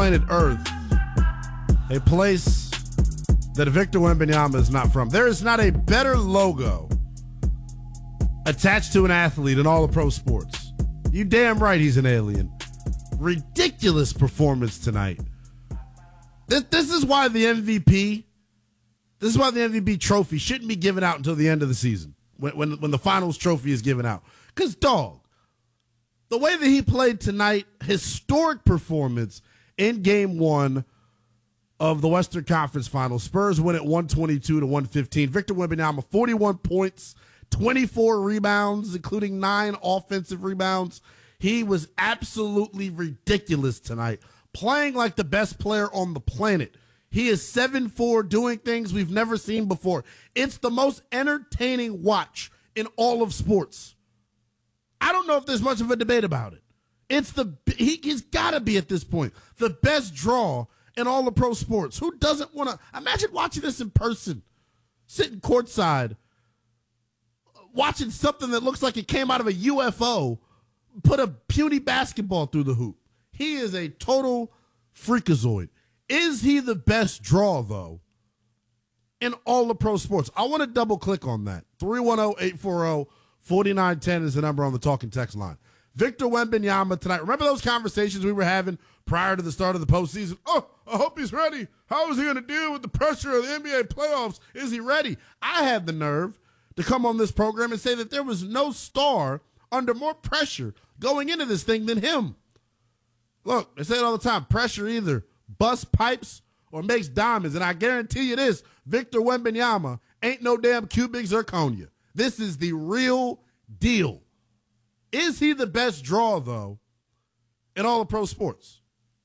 planet Earth, a place that Victor Wembanyama is not from. There is not a better logo attached to an athlete in all of pro sports. You damn right he's an alien. Ridiculous performance tonight. This is why the MVP, this is why the MVP trophy shouldn't be given out until the end of the season, when the finals trophy is given out. Because, dog, the way that he played tonight, historic performance in game one of the Western Conference Finals. Spurs win at 122-115. Victor Wembanyama, 41 points, 24 rebounds, including 9 offensive rebounds. He was absolutely ridiculous tonight, playing like the best player on the planet. He is 7'4", doing things we've never seen before. It's the most entertaining watch in all of sports. I don't know if there's much of a debate about it. He's got to be at this point the best draw in all of pro sports. Who doesn't want to imagine watching this in person, sitting courtside, watching something that looks like it came out of a UFO, put a puny basketball through the hoop. He is a total freakazoid. Is he the best draw, though, in all of pro sports? I want to double click on that. 310-840-4910 is the number on the talking text line. Victor Wembanyama tonight. Remember those conversations we were having prior to the start of the postseason? Oh, I hope he's ready. How is he going to deal with the pressure of the NBA playoffs? Is he ready? I had the nerve to come on this program and say that there was no star under more pressure going into this thing than him. Look, they say it all the time. Pressure either busts pipes or makes diamonds. And I guarantee you this, Victor Wembanyama ain't no damn cubic zirconia. This is the real deal. Is he the best draw, though, in all of pro sports?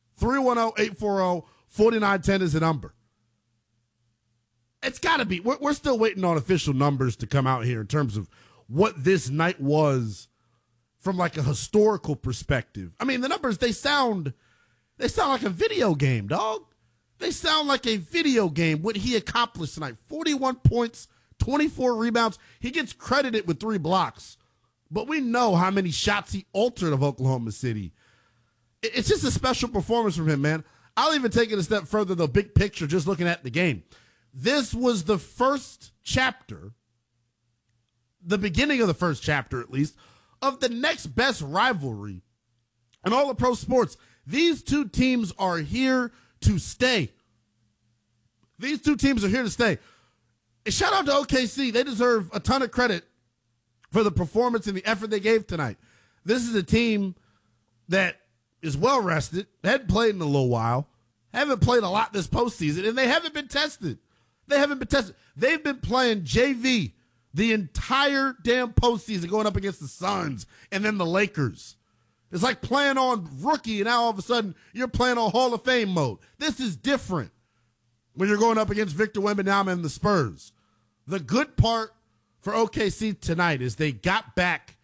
310-840-4910 is the number. It's got to be. We're still waiting on official numbers to come out here in terms of what this night was from like a historical perspective. I mean, the numbers, they sound like a video game, dog. They sound like a video game, what he accomplished tonight. 41 points, 24 rebounds. He gets credited with 3 blocks. But we know how many shots he altered of Oklahoma City. It's just a special performance from him, man. I'll even take it a step further, the big picture, just looking at the game. This was the first chapter, the beginning of the first chapter at least, of the next best rivalry in all of pro sports. These two teams are here to stay. These two teams are here to stay. And shout out to OKC. They deserve a ton of credit for the performance and the effort they gave tonight. This is a team that is well-rested, hadn't played in a little while, haven't played a lot this postseason, and they haven't been tested. They've been playing JV the entire damn postseason, going up against the Suns and then the Lakers. It's like playing on rookie, and now all of a sudden you're playing on Hall of Fame mode. This is different when you're going up against Victor Wembanyama and the Spurs. The good part for OKC tonight is they got back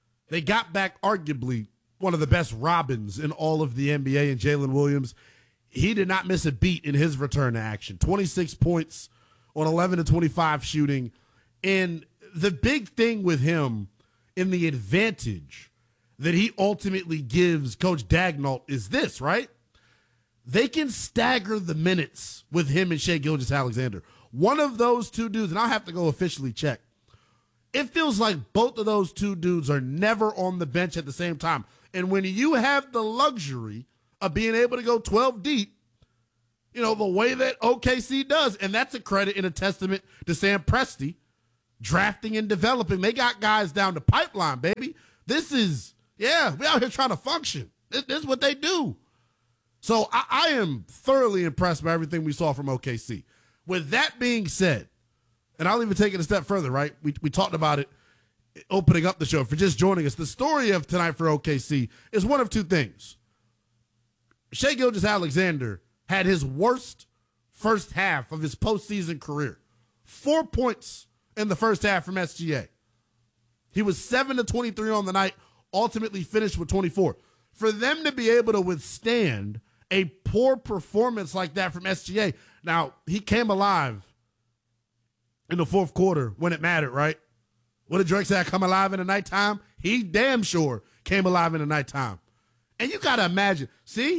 arguably one of the best Robins in all of the NBA, and Jalen Williams. He did not miss a beat in his return to action. 26 points on 11 to 25 shooting. And the big thing with him in the advantage that he ultimately gives Coach Daigneault is this, right? They can stagger the minutes with him and Shai Gilgeous-Alexander. One of those two dudes, and I'll have to go officially check, it feels like both of those two dudes are never on the bench at the same time. And when you have the luxury of being able to go 12 deep, you know, the way that OKC does, and that's a credit and a testament to Sam Presti, drafting and developing. They got guys down the pipeline, baby. This is, we out here trying to function. This is what they do. So I am thoroughly impressed by everything we saw from OKC. With that being said, and I'll even take it a step further, right? We talked about it opening up the show. For just joining us, the story of tonight for OKC is one of two things. Shai Gilgeous-Alexander had his worst first half of his postseason career. 4 points in the first half from SGA. He was 7 to 23 on the night, ultimately finished with 24. For them to be able to withstand a poor performance like that from SGA, now he came alive in the fourth quarter when it mattered, right? What did Drake say? Come alive in the nighttime? He damn sure came alive in the nighttime. And you got to imagine, see,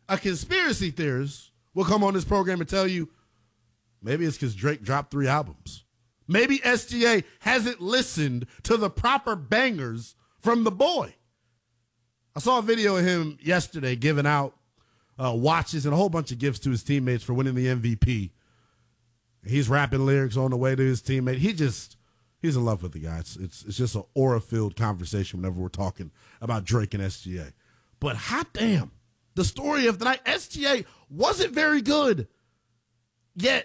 A conspiracy theorist will come on this program and tell you maybe it's because Drake dropped 3 albums. Maybe SGA hasn't listened to the proper bangers from the boy. I saw a video of him yesterday giving out watches and a whole bunch of gifts to his teammates for winning the MVP. He's rapping lyrics on the way to his teammate. He's in love with the guy. It's just an aura-filled conversation whenever we're talking about Drake and SGA. But hot damn, the story of the night, SGA wasn't very good, yet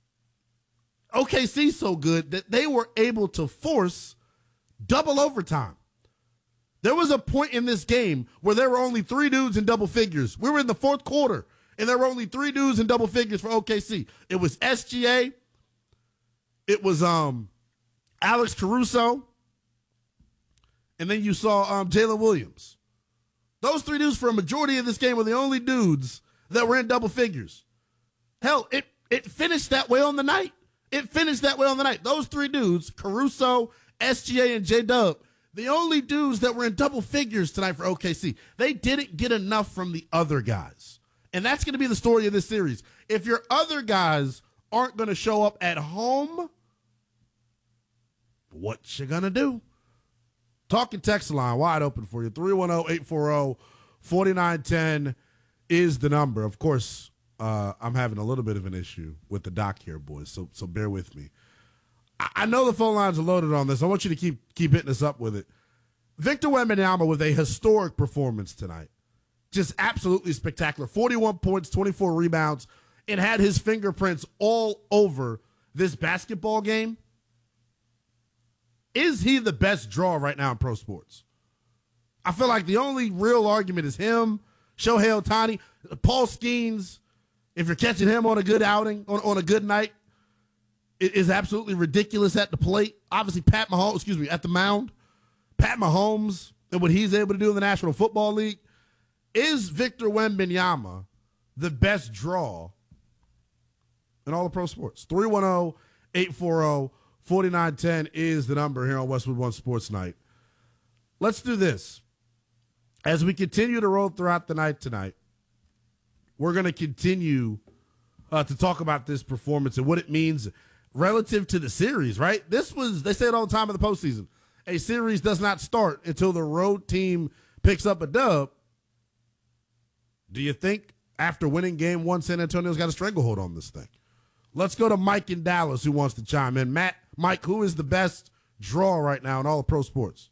OKC so good that they were able to force double overtime. There was a point in this game where there were only 3 dudes in double figures. We were in the 4th quarter, and there were only 3 dudes in double figures for OKC. It was SGA. It was Alex Caruso. And then you saw Jalen Williams. Those 3 dudes for a majority of this game were the only dudes that were in double figures. Hell, it finished that way on the night. Those 3 dudes, Caruso, SGA, and J-Dub, the only dudes that were in double figures tonight for OKC. They didn't get enough from the other guys. And that's going to be the story of this series. If your other guys aren't going to show up at home, what you going to do? Talking text line wide open for you. 310-840-4910 is the number. Of course, I'm having a little bit of an issue with the doc here, boys, so bear with me. I know the phone lines are loaded on this. I want you to keep hitting us up with it. Victor Wembanyama with a historic performance tonight. Just absolutely spectacular. 41 points, 24 rebounds, and had his fingerprints all over this basketball game. Is he the best draw right now in pro sports? I feel like the only real argument is him, Shohei Ohtani, Paul Skeens. If you're catching him on a good outing, on a good night, it is absolutely ridiculous at the plate. Obviously, at the mound. Pat Mahomes and what he's able to do in the National Football League. Is Victor Wembanyama the best draw in all of pro sports? 310-840-4910 is the number here on Westwood One Sports Night. Let's do this. As we continue to roll throughout the night tonight, we're going to continue to talk about this performance and what it means relative to the series, right? They say it all the time in the postseason. A series does not start until the road team picks up a dub. Do you think after winning game 1, San Antonio's got a stranglehold on this thing? Let's go to Mike in Dallas who wants to chime in. Mike, who is the best draw right now in all of pro sports?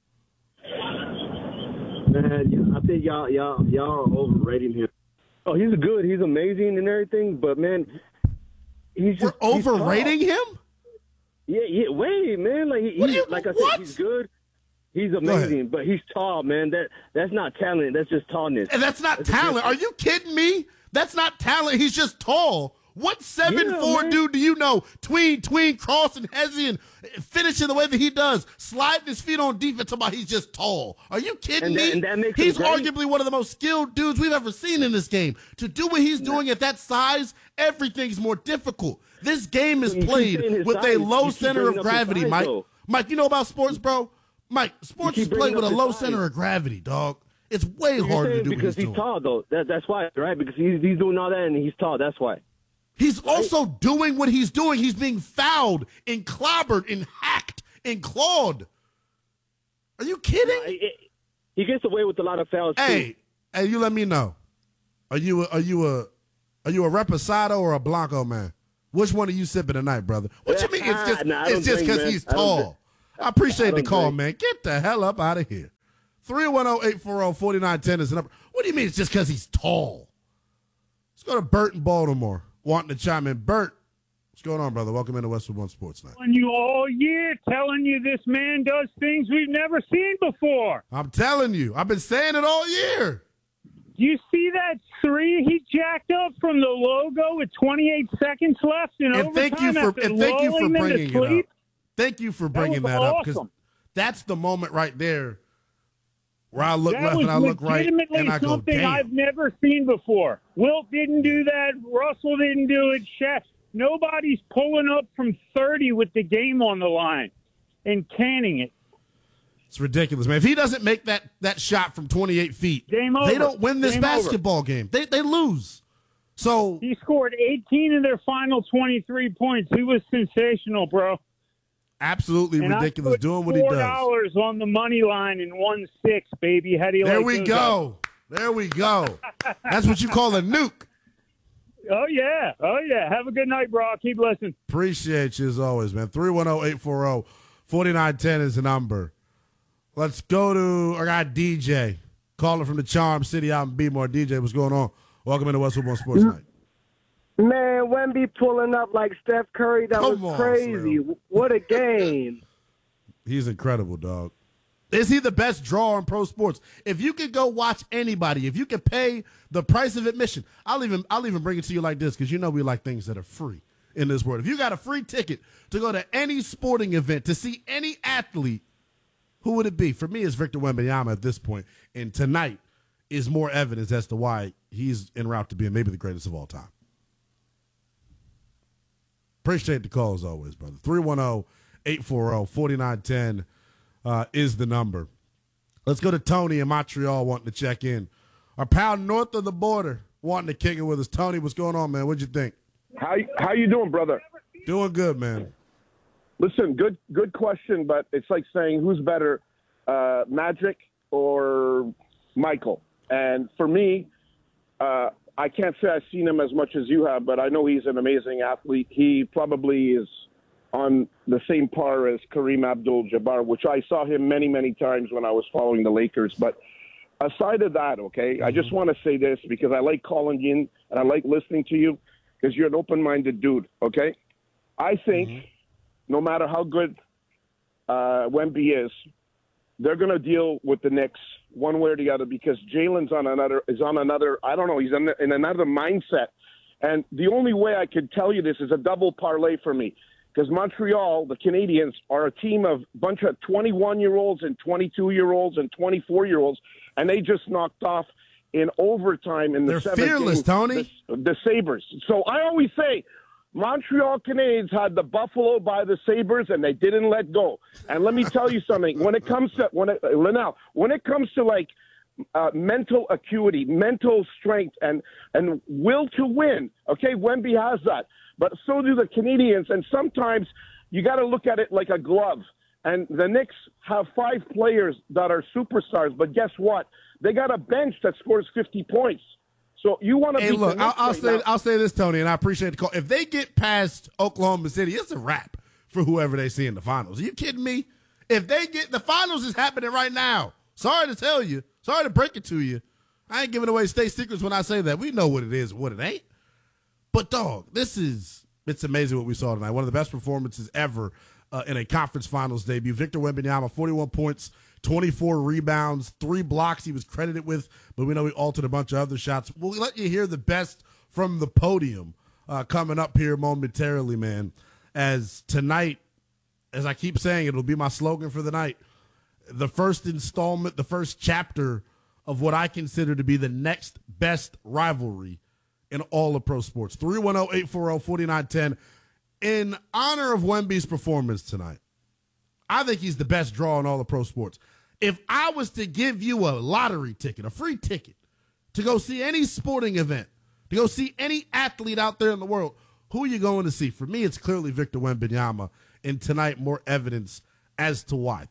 Man, I think y'all are overrating him. Oh, he's good. He's amazing and everything, but, man, we're overrating him? Yeah, wait, man. Like I said, he's good. He's amazing, but he's tall, man. That's not talent. That's just tallness. And that's not talent. Are you kidding me? That's not talent. He's just tall. What 7'4" dude do you know? Tween, cross, and Hezzy, and finishing the way that he does, sliding his feet on defense about he's just tall. Are you kidding me? And that makes he's arguably one of the most skilled dudes we've ever seen in this game. To do what he's doing at that size, everything's more difficult. This game is played with a low center of gravity, Mike. Mike, you know about sports, bro? Mike, sports is played with a low center of gravity, dog. It's way harder to do because he's tall, though. That's why, right? Because he's doing all that and he's tall. That's why. He's also doing what he's doing. He's being fouled and clobbered and hacked and clawed. Are you kidding? He gets away with a lot of fouls. Hey, you let me know. Are you a Reposado or a Blanco man? Which one are you sipping tonight, brother? What you mean? It's just because he's tall. I appreciate the call, man. Get the hell up out of here. 310-840-4910 is the number. What do you mean it's just because he's tall? Let's go to Bert in Baltimore. Wanting to chime in. Bert, what's going on, brother? Welcome into Westwood One Sports Night. You all year telling you this man does things we've never seen before. I'm telling you. I've been saying it all year. You see that 3 he jacked up from the logo with 28 seconds left in overtime? Thank you for bringing it up. Thank you for bringing that up, because that's the moment right there where I look left and I look right and I go, something damn. I've never seen before. Wilt didn't do that. Russell didn't do it. Shaq. Nobody's pulling up from 30 with the game on the line and canning it. It's ridiculous, man. If he doesn't make that shot from 28 feet, Game over. they don't win this Game basketball game. They lose. So he scored 18 in their final 23 points. He was sensational, bro. Absolutely and ridiculous. Doing what he does. $4 on the money line and 1-6, baby. How do you there like we those go. There we go. That's what you call a nuke. Oh, yeah. Oh, yeah. Have a good night, bro. I'll keep listening. Appreciate you as always, man. 310-840-4910 is the number. Let's go to our guy DJ, calling from the Charm City out in B-More. DJ, what's going on? Welcome into West Football Sports Night. Man, Wemby pulling up like Steph Curry, that was crazy. Slim. What a game. He's incredible, dog. Is he the best draw in pro sports? If you could go watch anybody, if you could pay the price of admission, I'll even bring it to you like this, because you know we like things that are free in this world. If you got a free ticket to go to any sporting event, to see any athlete, who would it be? For me, it's Victor Wembanyama at this point. And tonight is more evidence as to why he's en route to being maybe the greatest of all time. Appreciate the call as always, brother. 310-840-4910 is the number. Let's go to Tony in Montreal wanting to check in. Our pal north of the border wanting to kick it with us. Tony, what's going on, man? What'd you think? How you doing, brother? Doing good, man. Listen, good question, but it's like saying who's better, Magic or Michael? And for me, I can't say I've seen him as much as you have, but I know he's an amazing athlete. He probably is on the same par as Kareem Abdul-Jabbar, which I saw him many, many times when I was following the Lakers. But aside of that, okay, I just want to say this because I like calling in and I like listening to you because you're an open-minded dude, okay? I think no matter how good Wemby is, they're going to deal with the Knicks one way or the other because Jalen's on another. I don't know. He's in another mindset, and the only way I could tell you this is a double parlay for me because Montreal, the Canadiens, are a team of bunch of 21-year-olds and 22-year-olds and 24-year-olds, and they just knocked off in overtime in the They're seventh fearless, game, Tony. The Sabres. So I always say. Montreal Canadiens had the buffalo by the Sabres, and they didn't let go. And let me tell you something: when it comes to like mental acuity, mental strength, and will to win, okay, Wemby has that. But so do the Canadiens, and sometimes you got to look at it like a glove. And the Knicks have 5 players that are superstars, but guess what? They got a bench that scores 50 points. So you want to Hey, look, I'll say this, Tony, and I appreciate the call. If they get past Oklahoma City, it's a wrap for whoever they see in the finals. Are you kidding me? If they get the finals is happening right now. Sorry to tell you. Sorry to break it to you. I ain't giving away state secrets when I say that. We know what it is and what it ain't. But, dog, it's amazing what we saw tonight. One of the best performances ever in a conference finals debut. Victor Wembanyama, 41 points, 24 rebounds, 3 blocks he was credited with, but we know he altered a bunch of other shots. We'll let you hear the best from the podium coming up here momentarily, man. As tonight, as I keep saying, it'll be my slogan for the night, the first installment, the first chapter of what I consider to be the next best rivalry in all of pro sports. 310-840-4910. In honor of Wemby's performance tonight, I think he's the best draw in all of pro sports. If I was to give you a lottery ticket, a free ticket, to go see any sporting event, to go see any athlete out there in the world, who are you going to see? For me, it's clearly Victor Wembanyama, and tonight more evidence as to why.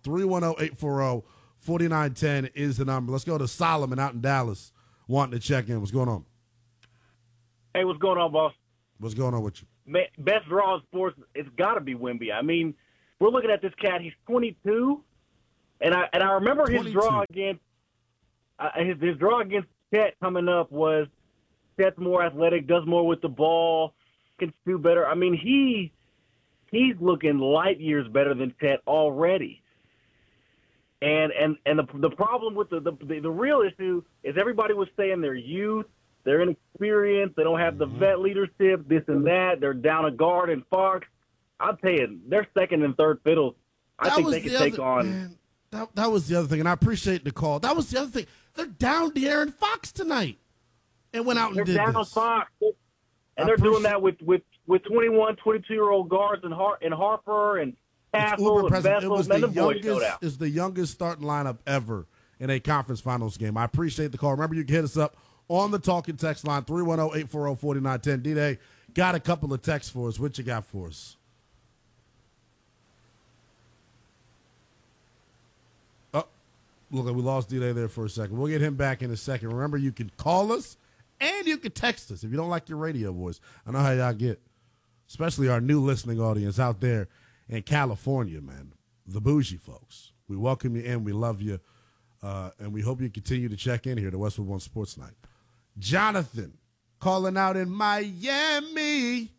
310-840-4910 is the number. Let's go to Solomon out in Dallas wanting to check in. What's going on? Hey, what's going on, boss? What's going on with you? Best draw in sports, it's got to be Wemby. I mean, we're looking at this cat. He's 22, and I remember 22. His draw against his draw against Chet coming up was Chet's more athletic, does more with the ball, can do better. I mean, he's looking light years better than Chet already. And the problem with the real issue is everybody was saying their youth. They're inexperienced. They don't have the vet leadership, this and that. They're down a guard and Fox. I'll tell you, they're second and third fiddles. I think they can take on. Man, that was the other thing, and I appreciate the call. That was the other thing. They're down De'Aaron Fox tonight and went out and did down this. Fox. And they're doing that with 21, 22-year-old guards and Harper and Castle, and Bessel, and the boys showed out. It's the youngest starting lineup ever in a conference finals game. I appreciate the call. Remember, you can hit us up on the talking text line, 310-840-4910. D-Day, got a couple of texts for us. What you got for us? Oh, look, we lost D-Day there for a second. We'll get him back in a second. Remember, you can call us and you can text us if you don't like your radio voice. I know how y'all get, especially our new listening audience out there in California, man, the bougie folks. We welcome you in. We love you. And we hope you continue to check in here to Westwood One Sports Night. Jonathan calling out in Miami.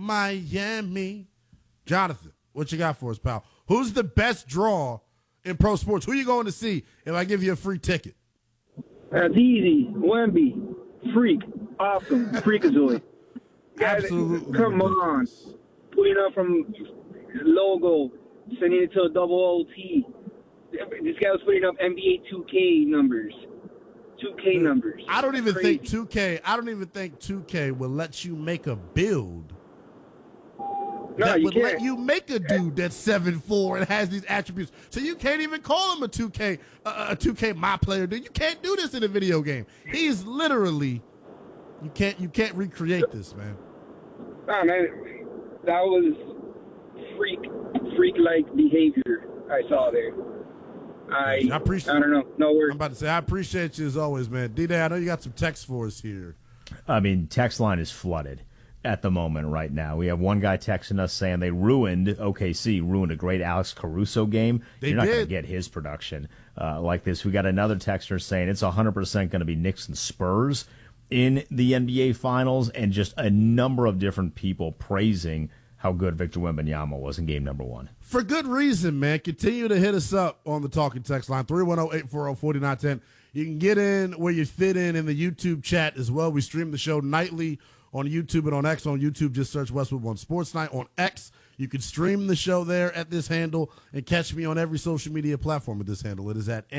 Jonathan, what you got for us, pal? Who's the best draw in pro sports? Who you going to see if I give you a free ticket? That's easy. Wemby. Freak. Awesome. Freakazoid. Absolutely. Come on. Putting up from logo, sending it to a double OT. This guy was putting up NBA 2K numbers. 2K numbers. I don't even think 2K will let you make a build that would let you make a dude that's 7'4" and has these attributes. So you can't even call him a 2K my player, dude. You can't do this in a video game. He's literally you can't recreate this, man. Oh man, that was freak-like behavior I saw there. I don't know. No words. I'm about to say, I appreciate you as always, man. D-Day, I know you got some text for us here. I mean, text line is flooded at the moment right now. We have one guy texting us saying OKC ruined a great Alex Caruso game. You're not going to get his production like this. We got another texter saying it's 100% going to be Knicks and Spurs in the NBA Finals, and just a number of different people praising how good Victor Wembanyama was in game number 1. For good reason, man. Continue to hit us up on the talking text line, 310-840-4910. You can get in where you fit in the YouTube chat as well. We stream the show nightly on YouTube and on X. On YouTube, just search Westwood One Sports Night. On X, you can stream the show there at this handle and catch me on every social media platform at this handle. It is at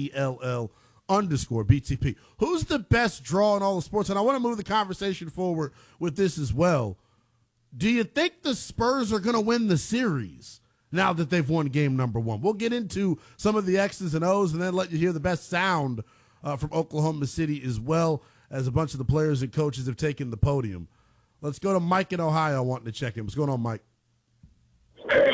NELL_BTP. Who's the best draw in all of sports? And I want to move the conversation forward with this as well. Do you think the Spurs are going to win the series now that they've won game number 1? We'll get into some of the X's and O's and then let you hear the best sound from Oklahoma City, as well as a bunch of the players and coaches have taken the podium. Let's go to Mike in Ohio wanting to check in. What's going on, Mike? Hey,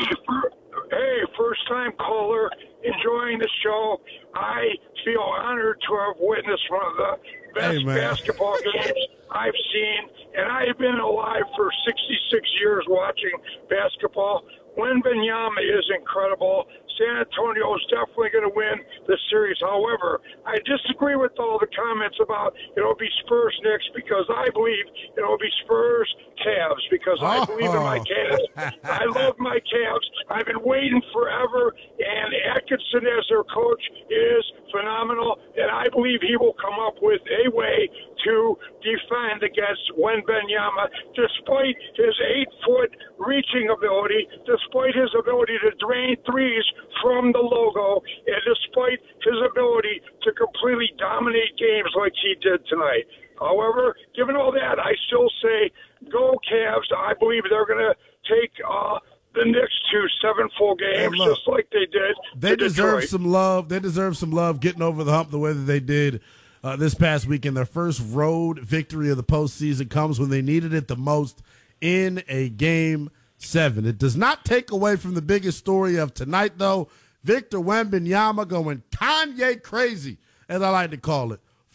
first-time caller, enjoying the show. I feel honored to have witnessed one of the best basketball games I've seen, and I've been alive for 66 years watching basketball. Wembanyama is incredible. San Antonio is definitely going to win the series. However, I disagree with all the comments about it'll be Spurs Knicks, because I believe it'll be Spurs Cavs, because I believe in my Cavs. I love my Cavs. I've been waiting forever, and Atkinson as their coach is phenomenal, and I believe he will come up with a way to defend against Wembanyama, despite his 8-foot reaching ability, despite his ability to drain threes from the logo, and despite his ability to completely dominate games like he did tonight. However, given all that, I still say go Cavs. I believe they're going to take the Knicks to 7 full games, just like they did. They deserve some love. They deserve some love getting over the hump the way that they did this past weekend. Their first road victory of the postseason comes when they needed it the most in a Game 7. It does not take away from the biggest story of tonight, though. Victor Wembanyama going Kanye crazy, as I like to call it.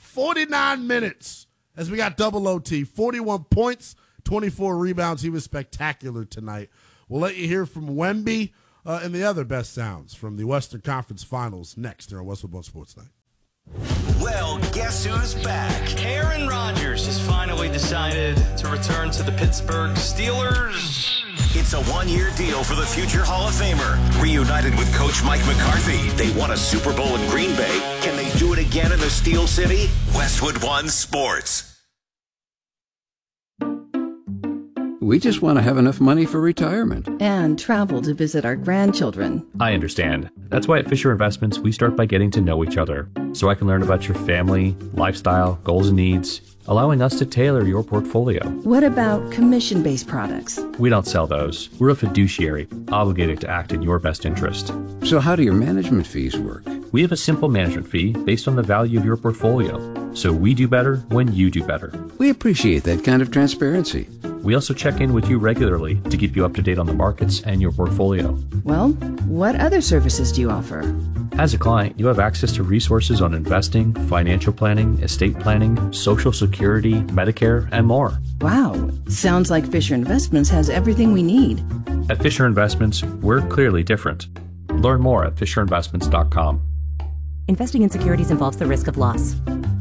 49 minutes as we got double OT. 41 points, 24 rebounds. He was spectacular tonight. We'll let you hear from Wemby and the other best sounds from the Western Conference Finals next here on Westwood One Sports Night. Well, guess who's back? Aaron Rodgers has finally decided to return to the Pittsburgh Steelers. It's a one-year deal for the future Hall of Famer. Reunited with Coach Mike McCarthy, they won a Super Bowl in Green Bay. Can they do it again in the Steel City? Westwood One Sports. We just want to have enough money for retirement. And travel to visit our grandchildren. I understand. That's why at Fisher Investments, we start by getting to know each other. so I can learn about your family, lifestyle, goals, and needs, allowing us to tailor your portfolio. What about commission-based products? We don't sell those. We're a fiduciary, obligated to act in your best interest. So how do your management fees work? We have a simple management fee based on the value of your portfolio. So we do better when you do better. We appreciate that kind of transparency. We also check in with you regularly to keep you up to date on the markets and your portfolio. Well, what other services do you offer? As a client, you have access to resources on investing, financial planning, estate planning, Social Security, Medicare, and more. Wow, sounds like Fisher Investments has everything we need. At Fisher Investments, we're clearly different. Learn more at FisherInvestments.com. Investing in securities involves the risk of loss.